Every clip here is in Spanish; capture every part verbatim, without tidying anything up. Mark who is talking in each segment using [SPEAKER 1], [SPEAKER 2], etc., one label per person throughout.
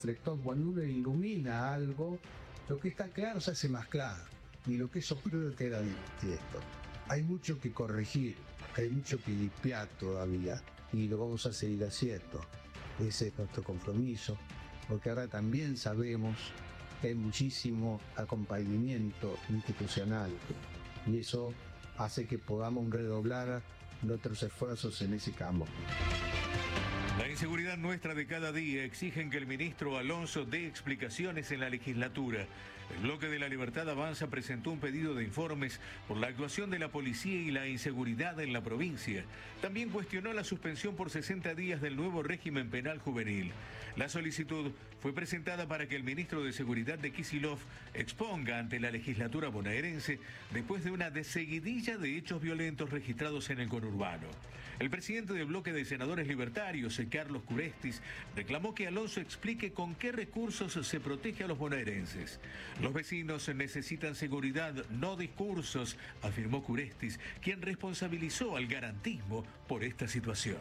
[SPEAKER 1] reflector, cuando uno ilumina algo, lo que está claro se hace más claro, y lo que es oscuro queda manifiesto. Hay mucho que corregir, hay mucho que limpiar todavía, y lo vamos a seguir haciendo. Ese es nuestro compromiso, porque ahora también sabemos que hay muchísimo acompañamiento institucional, y eso hace que podamos redoblar nuestros esfuerzos en ese campo.
[SPEAKER 2] La inseguridad nuestra de cada día exigen que el ministro Alonso dé explicaciones en la legislatura. El Bloque de la Libertad Avanza presentó un pedido de informes por la actuación de la policía y la inseguridad en la provincia. También cuestionó la suspensión por sesenta días del nuevo régimen penal juvenil. La solicitud fue presentada para que el ministro de Seguridad de Kicillof exponga ante la legislatura bonaerense después de una seguidilla de hechos violentos registrados en el conurbano. El presidente del Bloque de Senadores Libertarios, Carlos Curestis, reclamó que Alonso explique con qué recursos se protege a los bonaerenses. Los vecinos necesitan seguridad, no discursos, afirmó Curestis, quien responsabilizó al garantismo por esta situación.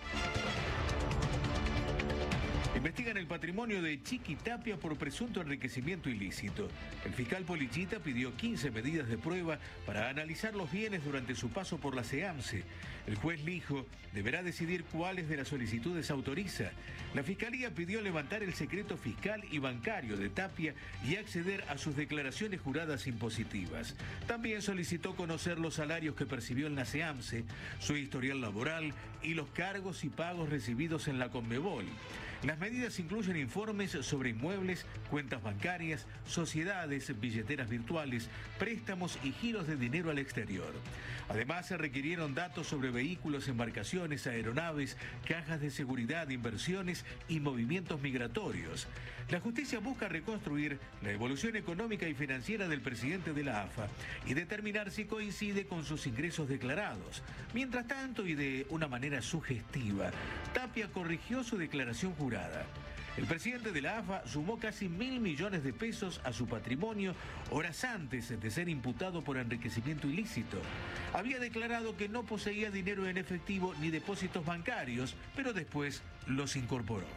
[SPEAKER 2] Investigan el patrimonio de Chiqui Tapia por presunto enriquecimiento ilícito. El fiscal Polichita pidió quince medidas de prueba para analizar los bienes durante su paso por la SEAMSE. El juez Lijo deberá decidir cuáles de las solicitudes autoriza. La fiscalía pidió levantar el secreto fiscal y bancario de Tapia y acceder a sus declaraciones juradas impositivas. También solicitó conocer los salarios que percibió en la SEAMSE, su historial laboral y los cargos y pagos recibidos en la Conmebol. Las medidas incluyen informes sobre inmuebles, cuentas bancarias, sociedades, billeteras virtuales, préstamos y giros de dinero al exterior. Además, se requirieron datos sobre vehículos, embarcaciones, aeronaves, cajas de seguridad, inversiones y movimientos migratorios. La justicia busca reconstruir la evolución económica y financiera del presidente de la A F A y determinar si coincide con sus ingresos declarados. Mientras tanto, y de una manera sugestiva, Tapia corrigió su declaración jurada. El presidente de la A F A sumó casi mil millones de pesos a su patrimonio horas antes de ser imputado por enriquecimiento ilícito. Había declarado que no poseía dinero en efectivo ni depósitos bancarios, pero después los incorporó.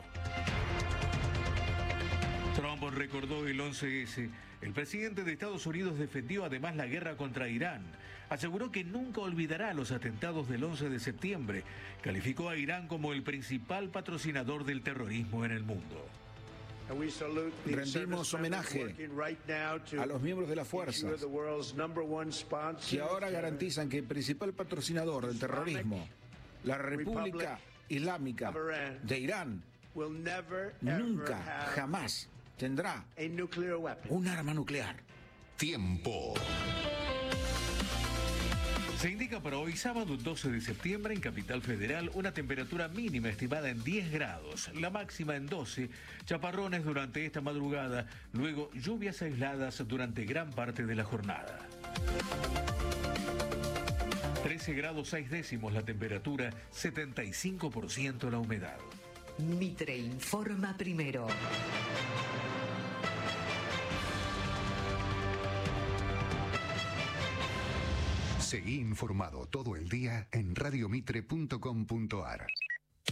[SPEAKER 2] Trump recordó el once ese. El presidente de Estados Unidos defendió además la guerra contra Irán. Aseguró que nunca olvidará los atentados del once de septiembre. Calificó a Irán como el principal patrocinador del terrorismo en el mundo.
[SPEAKER 3] Rendimos homenaje a los miembros de las fuerzas que ahora garantizan que el principal patrocinador del terrorismo, la República Islámica de Irán, nunca, jamás tendrá un arma nuclear.
[SPEAKER 4] Tiempo.
[SPEAKER 2] Se indica para hoy sábado doce de septiembre en Capital Federal una temperatura mínima estimada en diez grados, la máxima en doce, chaparrones durante esta madrugada, luego lluvias aisladas durante gran parte de la jornada. trece grados seis décimos la temperatura, setenta y cinco por ciento la humedad.
[SPEAKER 5] Mitre informa primero.
[SPEAKER 4] Seguí informado todo el día en radio mitre punto com punto ar.